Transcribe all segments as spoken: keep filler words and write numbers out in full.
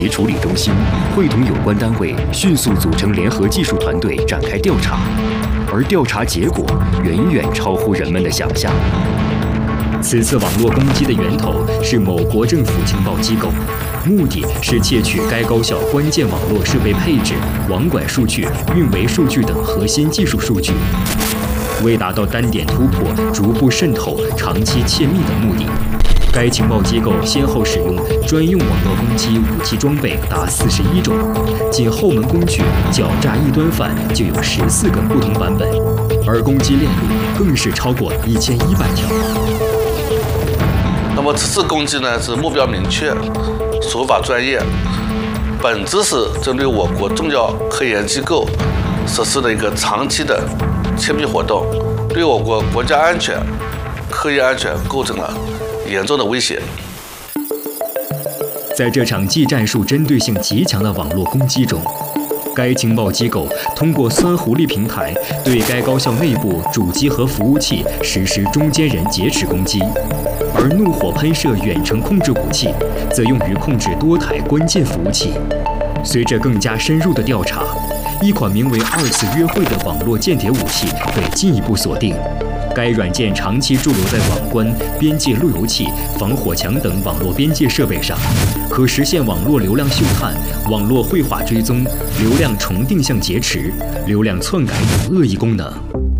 处理中心会同有关单位迅速组成联合技术团队展开调查，而调查结果远远超乎人们的想象。此次网络攻击的源头是某国政府情报机构，目的是窃取该高校关键网络设备配置、网管数据、运维数据等核心技术数据。为达到单点突破、逐步渗透、长期窃密的目的，该情报机构先后使用专用网络攻击武器装备达四十一种，仅后门工具狡诈异端犯就有十四个不同版本，而攻击链路更是超过一千一百条。 那么此次攻击呢，是目标明确，手法专业，本质是针对我国重要科研机构实施的一个长期的窃密活动，对我国国家安全、科研安全构成了严重的威胁。 在这场技战术针对性极强的网络攻击中，该情报机构通过酸狐狸平台对该高校内部主机和服务器实施中间人劫持攻击，而怒火喷射远程控制武器则用于控制多台关键服务器。随着更加深入的调查，一款名为“二次约会”的网络间谍武器被进一步锁定。该软件长期驻留在网关、边界路由器、防火墙等网络边界设备上，可实现网络流量嗅探、网络绘画追踪、流量重定向劫持、流量篡改等恶意功能。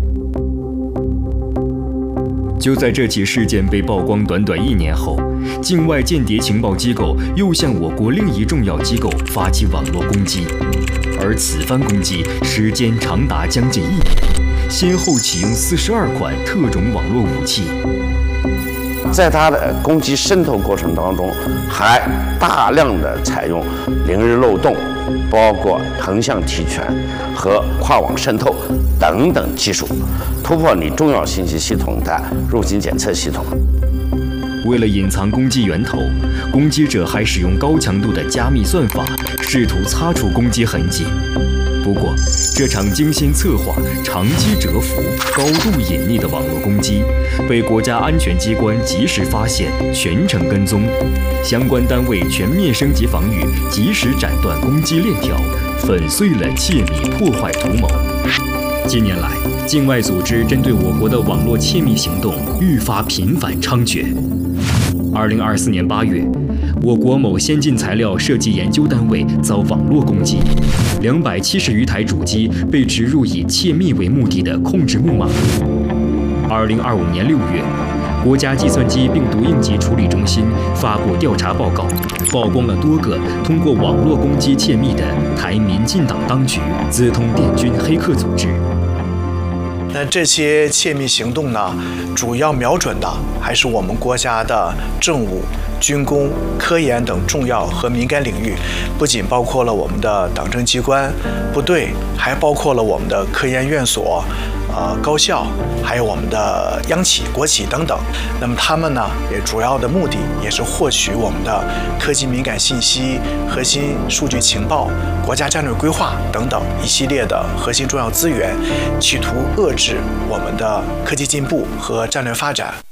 就在这起事件被曝光短短一年后，境外间谍情报机构又向我国另一重要机构发起网络攻击，而此番攻击时间长达将近一年。先后启用四十二款特种网络武器， 在它的攻击渗透过程当中，还大量的采用零日漏洞，包括横向提权和跨网渗透等等技术，突破你重要信息系统的入侵检测系统。 为了隐藏攻击源头，攻击者还使用高强度的加密算法，试图擦除攻击痕迹。不过，这场精心策划、长期蛰伏、高度隐匿的网络攻击，被国家安全机关及时发现，全程跟踪，相关单位全面升级防御，及时斩断攻击链条，粉碎了窃密破坏图谋。近年来，境外组织针对我国的网络窃密行动愈发频繁猖獗。二零二四年八月，我国某先进材料设计研究单位遭网络攻击，两百七十余台主机被植入以窃密为目的的控制木马。二零二五年六月，国家计算机病毒应急处理中心发布调查报告，曝光了多个通过网络攻击窃密的台民进党当局资通电军黑客组织。 那这些窃密行动呢，主要瞄准的还是我们国家的政务、军工、科研等重要和敏感领域，不仅包括了我们的党政机关、部队，还包括了我们的科研院所、呃高校，还有我们的央企、国企等等。那么他们呢，也主要的目的也是获取我们的科技敏感信息、核心数据情报、国家战略规划等等一系列的核心重要资源，企图遏制我们的科技进步和战略发展。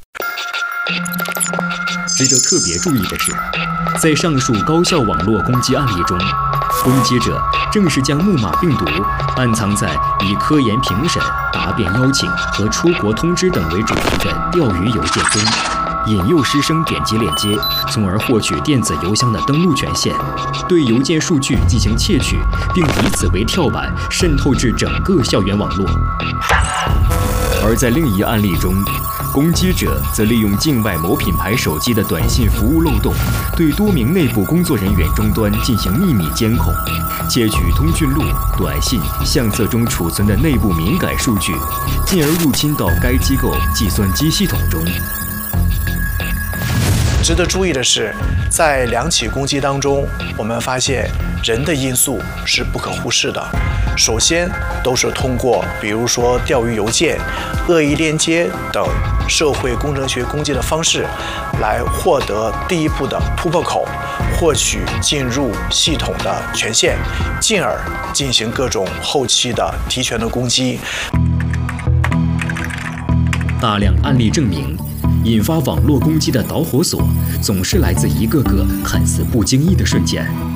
值得特别注意的是，在上述高校网络攻击案例中，攻击者正是将木马病毒暗藏在以科研评审、答辩邀请和出国通知等为主题的钓鱼邮件中，引诱师生点击链接，从而获取电子邮箱的登录权限，对邮件数据进行窃取，并以此为跳板渗透至整个校园网络。而在另一案例中，攻击者则利用境外某品牌手机的短信服务漏洞，对多名内部工作人员终端进行秘密监控，窃取通讯录、短信、相册中储存的内部敏感数据，进而入侵到该机构计算机系统中。 值得注意的是，在两起攻击当中，我们发现人的因素是不可忽视的。首先，都是通过比如说钓鱼邮件、恶意链接等社会工程学攻击的方式，来获得第一步的突破口，获取进入系统的权限，进而进行各种后期的提权的攻击。 大量案例证明，引发网络攻击的导火索总是来自一个个看似不经意的瞬间。